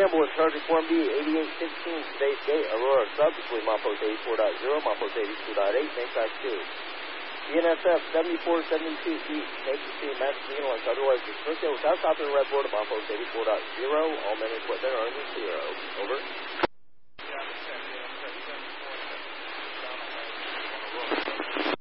Campbell in charge of Form B, 8816, today's gate, Aurora sub between milepost 84.0, milepost 82.8, Bankside 2. BNSF 7472 east, Navy C, Massena, unless otherwise restricted, without stopping the red board at milepost 84.0, all men and equipment are in the zero. Over.